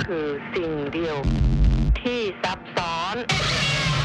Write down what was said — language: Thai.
คือสิ่งเดียวที่ซับซ้อน